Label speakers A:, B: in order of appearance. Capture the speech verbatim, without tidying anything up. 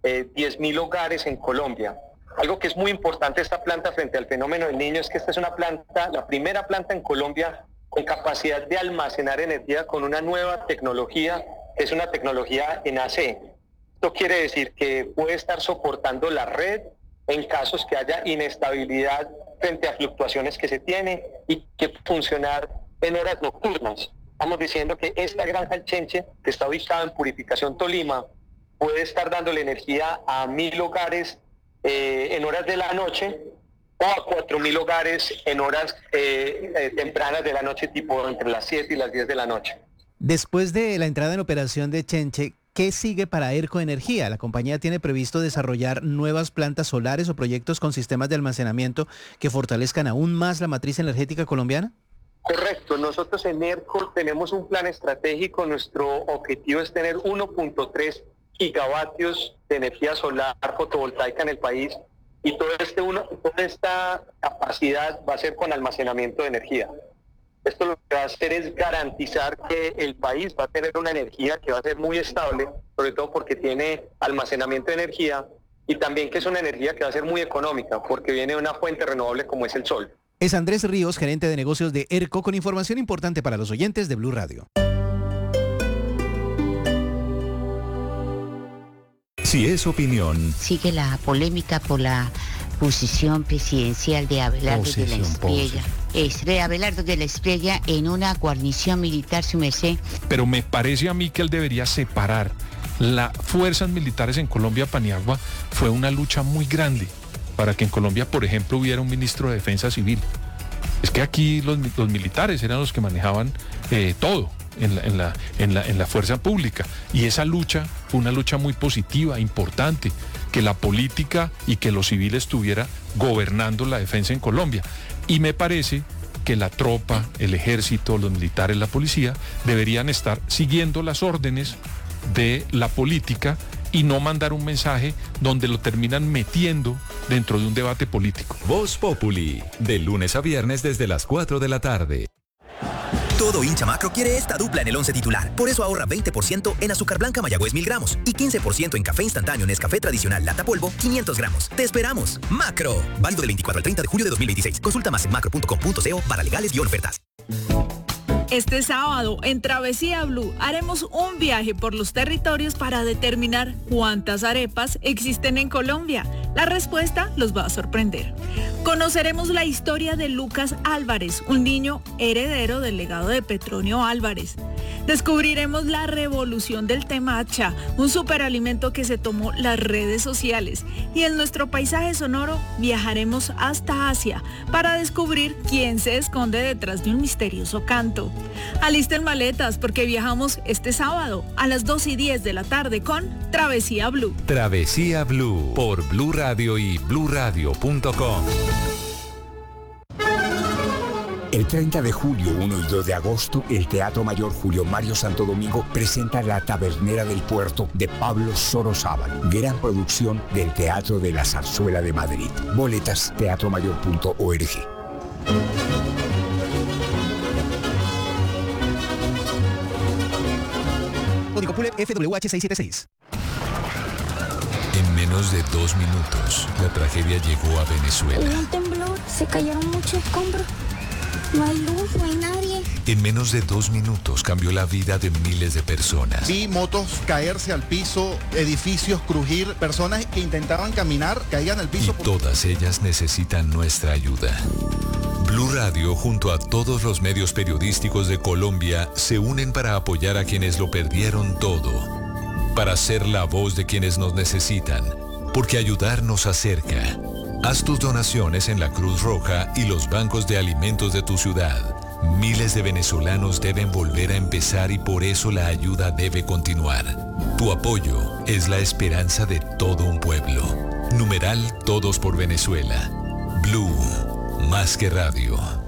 A: eh, diez mil hogares en Colombia. Algo que es muy importante de esta planta frente al fenómeno del Niño es que esta es una planta, la primera planta en Colombia con capacidad de almacenar energía con una nueva tecnología, que es una tecnología en A C. Esto quiere decir que puede estar soportando la red en casos que haya inestabilidad frente a fluctuaciones que se tiene y que funcionar en horas nocturnas. Estamos diciendo que esta granja El Chenche, que está ubicada en Purificación Tolima, puede estar dándole energía a mil hogares eh, en horas de la noche o a cuatro mil hogares en horas eh, eh, tempranas de la noche, tipo entre las siete y las diez de la noche.
B: Después de la entrada en operación de Chenche, ¿qué sigue para ERCO Energía? ¿La compañía tiene previsto desarrollar nuevas plantas solares o proyectos con sistemas de almacenamiento que fortalezcan aún más la matriz energética colombiana?
A: Correcto, nosotros en ERCO tenemos un plan estratégico. Nuestro objetivo es tener uno punto tres gigavatios de energía solar fotovoltaica en el país, y todo este uno, toda esta capacidad va a ser con almacenamiento de energía. Esto lo que va a hacer es garantizar que el país va a tener una energía que va a ser muy estable, sobre todo porque tiene almacenamiento de energía, y también que es una energía que va a ser muy económica porque viene de una fuente renovable como es el sol.
B: Es Andrés Ríos, gerente de negocios de ERCO, con información importante para los oyentes de Blue Radio.
C: Si es opinión.
D: Sigue la polémica por la posición presidencial de Abelardo de la Espriella. Es de Abelardo de la Espriella en una guarnición militar, su merced.
E: Pero me parece a mí que él debería separar. Las fuerzas militares en Colombia, Paniagua, fue una lucha muy grande para que en Colombia, por ejemplo, hubiera un ministro de Defensa Civil. Es que aquí los, los militares eran los que manejaban eh, todo en la, en, la, en, la, en la fuerza pública. Y esa lucha fue una lucha muy positiva, importante, que la política y que los civiles estuviera gobernando la defensa en Colombia. Y me parece que la tropa, el ejército, los militares, la policía, deberían estar siguiendo las órdenes de la política y no mandar un mensaje donde lo terminan metiendo dentro de un debate político.
C: Voz Populi, de lunes a viernes desde las cuatro de la tarde.
F: Todo hincha Macro quiere esta dupla en el once titular. Por eso ahorra veinte por ciento en azúcar blanca Mayagüez mil gramos y quince por ciento en café instantáneo Nescafé tradicional lata polvo quinientos gramos. ¡Te esperamos! Macro. Válido del veinticuatro al treinta de julio de dos mil veintiséis. Consulta más en macro punto com punto co para legales y ofertas.
G: Este sábado, en Travesía Blue, haremos un viaje por los territorios para determinar cuántas arepas existen en Colombia. La respuesta los va a sorprender. Conoceremos la historia de Lucas Álvarez, un niño heredero del legado de Petronio Álvarez. Descubriremos la revolución del temacha, un superalimento que se tomó las redes sociales. Y en nuestro paisaje sonoro viajaremos hasta Asia para descubrir quién se esconde detrás de un misterioso canto. Alisten maletas porque viajamos este sábado a las dos y diez de la tarde con Travesía Blue.
C: Travesía Blue por Blue Radio y blue radio punto com.
H: El treinta de julio, uno y dos de agosto, el Teatro Mayor Julio Mario Santo Domingo presenta La Tabernera del Puerto de Pablo Sorozábal, gran producción del Teatro de la Zarzuela de Madrid. Boletas teatro mayor punto org.
B: Código P U L F W H seiscientos setenta y seis.
C: En menos de dos minutos, la tragedia llegó a Venezuela.
I: Hubo un temblor, se cayeron muchos escombros. No hay luz, no hay nadie.
C: En menos de dos minutos cambió la vida de miles de personas.
J: Vi motos caerse al piso, edificios crujir, personas que intentaban caminar caían al piso.
C: Y todas ellas necesitan nuestra ayuda. Blue Radio, junto a todos los medios periodísticos de Colombia, se unen para apoyar a quienes lo perdieron todo. Para ser la voz de quienes nos necesitan. Porque ayudar nos acerca. Haz tus donaciones en la Cruz Roja y los bancos de alimentos de tu ciudad. Miles de venezolanos deben volver a empezar y por eso la ayuda debe continuar. Tu apoyo es la esperanza de todo un pueblo. Numeral Todos por Venezuela. Blue, más que radio.